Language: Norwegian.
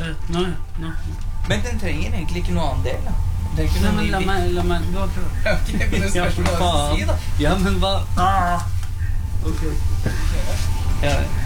Nå. Men den trenger egentlig ikke noe annen del, da. Nei, men la meg, du har prøvd. Ok, men det spørs hva du si, da. Ja, men hva? Ok. Ja,